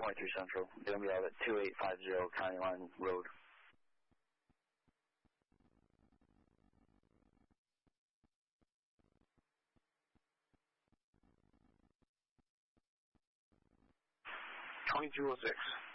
23 Central. Going to be out at 2850 County Line Road. $2206.